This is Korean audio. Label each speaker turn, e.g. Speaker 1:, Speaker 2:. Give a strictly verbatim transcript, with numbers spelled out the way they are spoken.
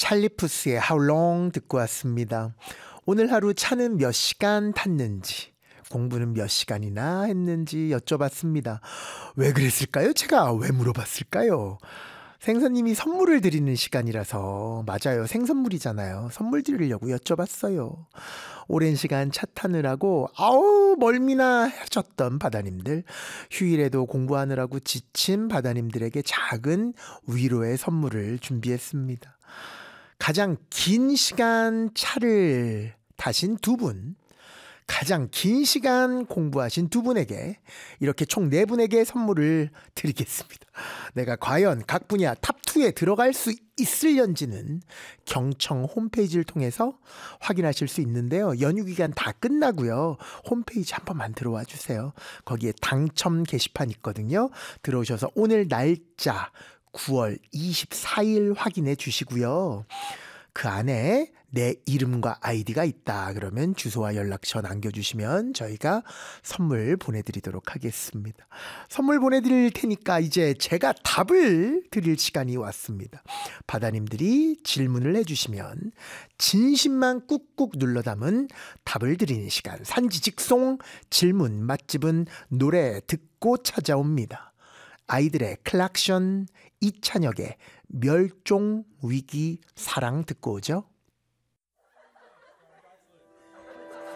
Speaker 1: 찰리 푸스의 How Long 듣고 왔습니다. 오늘 하루 차는 몇 시간 탔는지, 공부는 몇 시간이나 했는지 여쭤봤습니다. 왜 그랬을까요? 제가 왜 물어봤을까요? 생선님이 선물을 드리는 시간이라서. 맞아요, 생선물이잖아요. 선물 드리려고 여쭤봤어요. 오랜 시간 차 타느라고 아우 멀미나 하셨던 바다님들, 휴일에도 공부하느라고 지친 바다님들에게 작은 위로의 선물을 준비했습니다. 가장 긴 시간 차를 타신 두 분, 가장 긴 시간 공부하신 두 분에게 이렇게 총 네 분에게 선물을 드리겠습니다. 내가 과연 각 분야 탑이에 들어갈 수 있을런지는 경청 홈페이지를 통해서 확인하실 수 있는데요. 연휴 기간 다 끝나고요. 홈페이지 한 번만 들어와 주세요. 거기에 당첨 게시판 있거든요. 들어오셔서 오늘 날짜 구월 이십사일 확인해 주시고요. 그 안에 내 이름과 아이디가 있다 그러면 주소와 연락처 남겨주시면 저희가 선물 보내드리도록 하겠습니다. 선물 보내드릴 테니까 이제 제가 답을 드릴 시간이 왔습니다. 바다님들이 질문을 해주시면 진심만 꾹꾹 눌러 담은 답을 드리는 시간, 산지직송 질문 맛집은 노래 듣고 찾아옵니다. 아이들의 클락션, 이찬혁의 멸종위기 사랑 듣고 오죠.